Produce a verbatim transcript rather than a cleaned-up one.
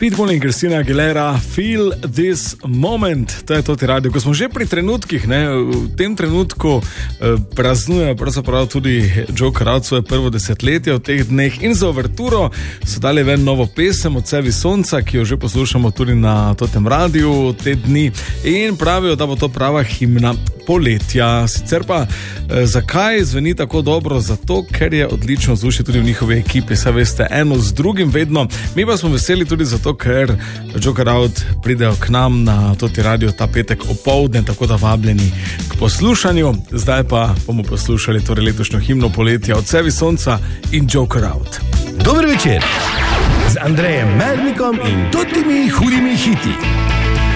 Pitbull in Christina Aguilera, Feel This Moment, to je to ti radio. Ko smo že pri trenutkih, ne, v tem trenutku eh, praznuje pravzaprav tudi Joe Crowd svoje prvo desetletje v teh dneh in za overturo so dali ven novo pesem Od cevi sonca, ki jo že poslušamo tudi na totem radiju te dni in pravijo, da bo to prava himna poletja. Sicer pa, eh, zakaj zveni tako dobro? Zato, ker je odlično vzdušje tudi v njihovi ekipi, saj veste, eno z drugim vedno. Mi pa smo veseli tudi zato, ker Joe Crowd pridejo k nam na toti radio ta petek opoldne, tako da vabljeni k poslušanju. Zdaj pa bomo poslušali torej letošnjo himno poletja Od cevi sonca in Joe Crowd. Dober večer z Andrejem Mernikom in totimi hudimi hiti.